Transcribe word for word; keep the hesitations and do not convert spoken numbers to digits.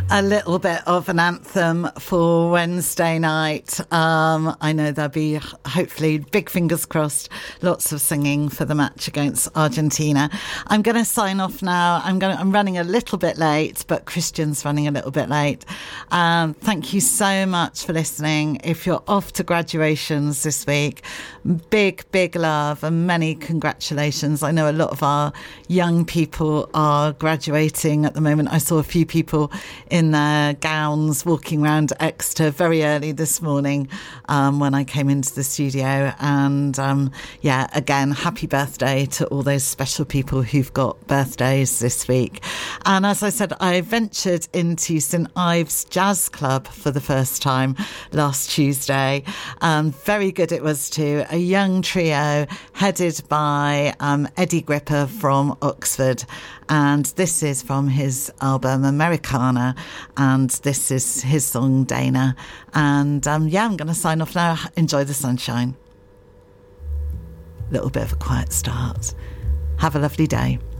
A little bit of an anthem for Wednesday night. Um, I know there'll be, hopefully, big fingers crossed, lots of singing for the match against Argentina. I'm going to sign off now. I'm going. I'm running a little bit late, but Christian's running a little bit late. Um, thank you so much for listening. If you're off to graduations this week, big, big love and many congratulations. I know a lot of our young people are graduating at the moment. I saw a few people in their gowns walking around Exeter very early this morning um, when I came into the studio. And um, yeah, again, happy birthday to all those special people who've got birthdays this week. And as I said, I ventured into St Ives Jazz Club for the first time last Tuesday. Um, very good it was too. A young trio headed by um, Eddie Gripper from Oxford. And this is from his album Americana, and this is his song Dana. And um, yeah, I'm going to sign off now. Enjoy the sunshine. Little bit of a quiet start. Have a lovely day.